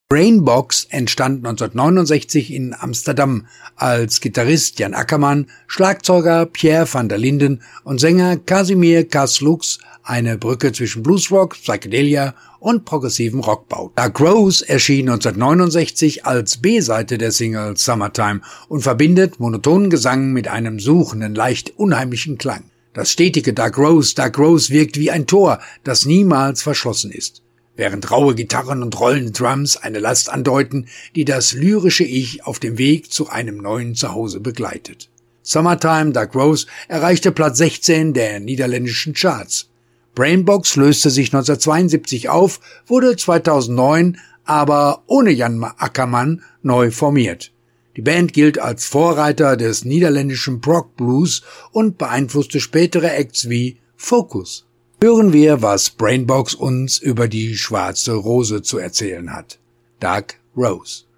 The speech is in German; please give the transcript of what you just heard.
Brainbox entstand 1969 in Amsterdam, als Gitarrist Jan Akkerman, Schlagzeuger Pierre van der Linden und Sänger Casimir Caslux eine Brücke zwischen Bluesrock, Psychedelia und progressivem Rock baut. Dark Rose erschien 1969 als B-Seite der Single Summertime und verbindet monotonen Gesang mit einem suchenden, leicht unheimlichen Klang. Das stetige Dark Rose wirkt wie ein Tor, das niemals verschlossen ist, während raue Gitarren und rollende Drums eine Last andeuten, die das lyrische Ich auf dem Weg zu einem neuen Zuhause begleitet. Summertime, Dark Rose erreichte Platz 16 der niederländischen Charts. Brainbox löste sich 1972 auf, wurde 2009 aber ohne Jan Akkerman neu formiert. Die Band gilt als Vorreiter des niederländischen Prog Blues und beeinflusste spätere Acts wie Focus. Hören wir, was Brainbox uns über die schwarze Rose zu erzählen hat. Dark Rose.